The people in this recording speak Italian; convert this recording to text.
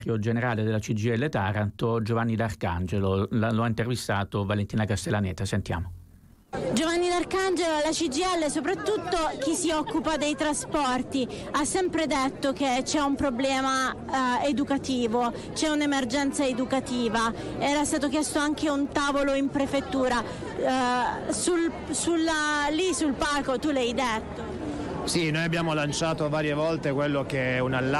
generale della CGIL Taranto, Giovanni D'Arcangelo. Lo ha intervistato Valentina Castellaneta. Sentiamo. Giovanni D'Arcangelo, la CGIL, soprattutto chi si occupa dei trasporti, ha sempre detto che c'è un problema educativo, c'è un'emergenza educativa. Era stato chiesto anche un tavolo in prefettura. Lì sul palco tu l'hai detto. Sì, noi abbiamo lanciato varie volte quello che è un allarme